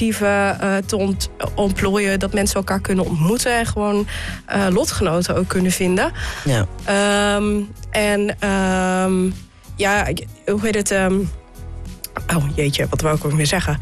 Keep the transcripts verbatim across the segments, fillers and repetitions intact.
initiatieven uh, te ont- ontplooien. Dat mensen elkaar kunnen ontmoeten en gewoon uh, lotgenoten ook kunnen vinden. Ja. Um, en um, ja, hoe heet het... Um, Oh, jeetje, wat wou ik ook weer zeggen?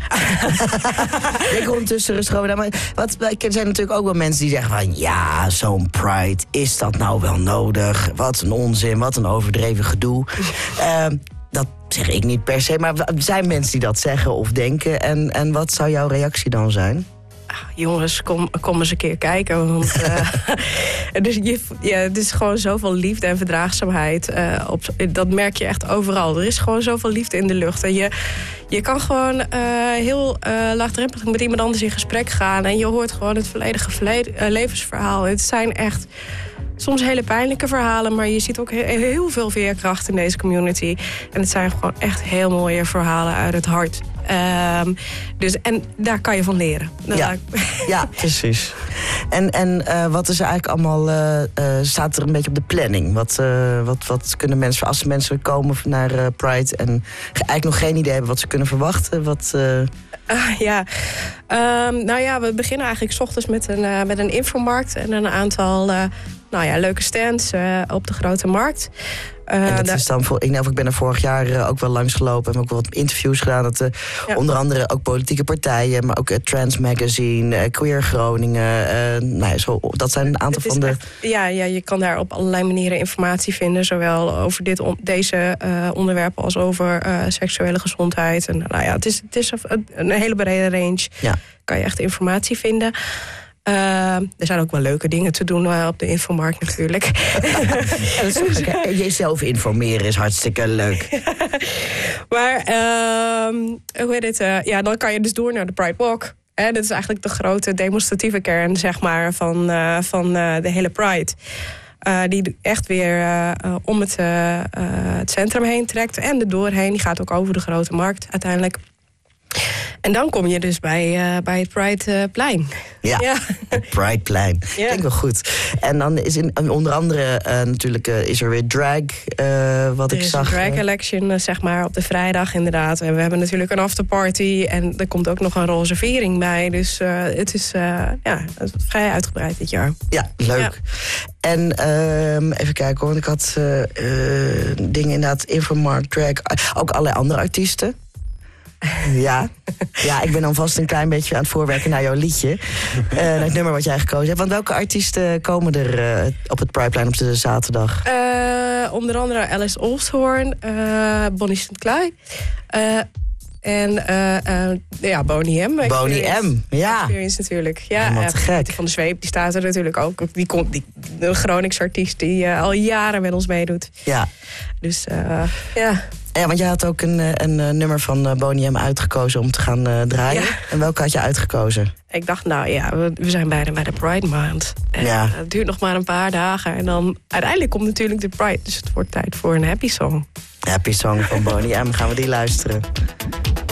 Ik kom tussen rustig over. Maar wat, er zijn natuurlijk ook wel mensen die zeggen van... ja, zo'n Pride, is dat nou wel nodig? Wat een onzin, wat een overdreven gedoe. uh, dat zeg ik niet per se, maar er zijn mensen die dat zeggen of denken. En, en wat zou jouw reactie dan zijn? Ah, jongens, kom, kom eens een keer kijken. Want uh, dus je, ja, het is gewoon zoveel liefde en verdraagzaamheid. Uh, op, dat merk je echt overal. Er is gewoon zoveel liefde in de lucht. En je, je kan gewoon uh, heel uh, laagdrempelig met iemand anders in gesprek gaan. En je hoort gewoon het volledige verleden, uh, levensverhaal. Het zijn echt... soms hele pijnlijke verhalen, maar je ziet ook heel, heel veel veerkracht in deze community. En het zijn gewoon echt heel mooie verhalen uit het hart. Um, dus, en daar kan je van leren. Ja, ja precies. En, en uh, wat is er eigenlijk allemaal, uh, uh, staat er een beetje op de planning? Wat, uh, wat, wat kunnen mensen, als mensen komen naar uh, Pride en eigenlijk nog geen idee hebben wat ze kunnen verwachten? Wat... Uh... Uh, ja, um, nou ja, we beginnen eigenlijk 's ochtends met een, uh, met een infomarkt en een aantal uh, nou ja, leuke stands uh, op de Grote Markt. Uh, en dat is dan voor, ik, nou, ik ben er vorig jaar uh, ook wel langs gelopen en ook wel wat interviews gedaan. Dat, uh, ja. Onder andere ook politieke partijen, maar ook uh, Trans Magazine, uh, Queer Groningen. Uh, nou, zo, dat zijn een aantal van de... Echt, ja, ja, je kan daar op allerlei manieren informatie vinden. Zowel over dit, on, deze uh, onderwerpen als over uh, seksuele gezondheid. En, nou ja, het is, het is een, een hele brede range. Ja. Kan je echt informatie vinden. Uh, er zijn ook wel leuke dingen te doen uh, op de infomarkt natuurlijk. Ja, dat is okay. Jezelf informeren is hartstikke leuk. Maar uh, hoe heet het? Uh, ja, dan kan je dus door naar de Pride Walk. Hè, dat is eigenlijk de grote demonstratieve kern, zeg maar, van, uh, van uh, de hele Pride. Uh, die echt weer uh, uh, om het, uh, uh, het centrum heen trekt en er doorheen. Die gaat ook over de Grote Markt uiteindelijk. En dan kom je dus bij, uh, bij het Prideplein. Ja, ja, het Prideplein. Ja. Klinkt wel goed. En dan is in, onder andere uh, natuurlijk uh, is er weer drag, uh, wat er ik is zag. Er is een drag election, uh, zeg maar, op de vrijdag inderdaad. En we hebben natuurlijk een afterparty en er komt ook nog een roze viering bij. Dus uh, het is uh, ja, het is vrij uitgebreid dit jaar. Ja, leuk. Ja. En uh, even kijken hoor, want ik had uh, uh, dingen inderdaad, Infomarkt, drag, ook allerlei andere artiesten. Ja. ja, ik ben dan vast een klein beetje aan het voorwerken naar jouw liedje. Uh, naar het nummer wat jij gekozen hebt. Want welke artiesten komen er uh, op het Prideplein op de zaterdag? Uh, onder andere Alice Osborne, uh, Bonnie Saint Clyde. Uh, en uh, uh, ja, Boney M. Boney M, ja. Experience natuurlijk. Ja, oh, wat uh, gek. Van de Zweep, die staat er natuurlijk ook. Die komt, die, de Gronings artiest die uh, al jaren met ons meedoet. Ja. Dus uh, ja... Ja, want jij had ook een, een, een nummer van Boney M uitgekozen om te gaan uh, draaien. Ja. En welke had je uitgekozen? Ik dacht, nou ja, we, we zijn bijna bij de Pride Maand. En ja. uh, het duurt nog maar een paar dagen. En dan uiteindelijk komt natuurlijk de Pride. Dus het wordt tijd voor een happy song. Happy song van Boney M. Gaan we die luisteren?